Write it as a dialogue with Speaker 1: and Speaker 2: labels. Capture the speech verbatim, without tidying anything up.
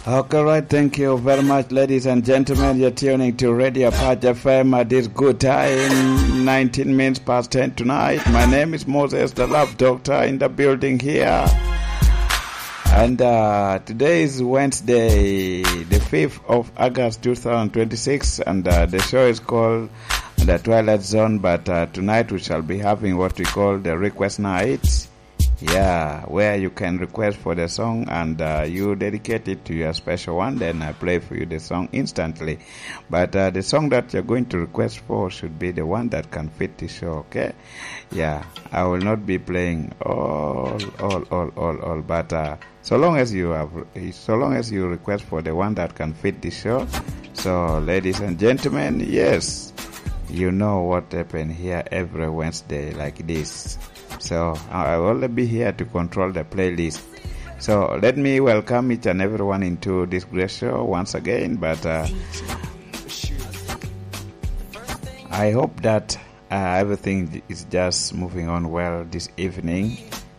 Speaker 1: Okay, right. Thank you very much, ladies and gentlemen. You're tuning to Radio Apache F M at this good time, nineteen minutes past ten tonight. My name is Moses, the Love Doctor, in the building here. And uh, today is Wednesday, the fifth of August twenty twenty-six, and uh, the show is called The Twilight Zone, but uh, tonight we shall be having what we call the request night. Yeah, where you can request for the song and uh, you dedicate it to your special one, then I play for you the song instantly. But uh, the song that you're going to request for should be the one that can fit the show, okay? Yeah, I will not be playing all, all, all, all, all, but uh, so long as you have, so long as you request for the one that can fit the show. So, ladies and gentlemen, yes, you know what happened here every Wednesday like this. So I will only be here to control the playlist. So let me welcome each and everyone into this great show once again. But uh, I hope that uh, everything is just moving on well this evening.